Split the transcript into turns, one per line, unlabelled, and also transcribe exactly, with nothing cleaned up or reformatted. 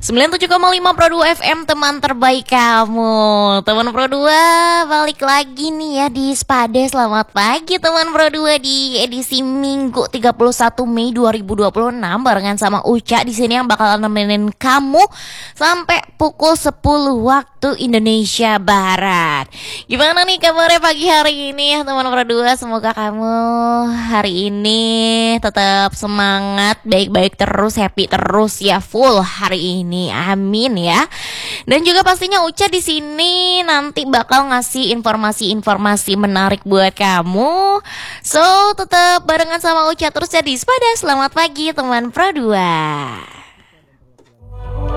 sembilan puluh tujuh koma lima Pro dua F M, teman terbaik kamu. Teman Pro dua balik lagi nih ya di Spade. Selamat pagi teman Pro dua di edisi Minggu tiga puluh satu Mei dua ribu dua puluh enam barengan sama Uca di sini yang bakal nemenin kamu sampai pukul sepuluh waktu Indonesia Barat. Gimana nih kabarnya pagi hari ini ya teman Pro dua? Semoga kamu hari ini tetap semangat, baik-baik terus, happy terus ya, full hari ini. Amin ya. Dan juga pastinya Uca di sini nanti bakal ngasih informasi-informasi menarik buat kamu. So, tetap barengan sama Uca terus ya di Spada. Selamat pagi teman Pro dua.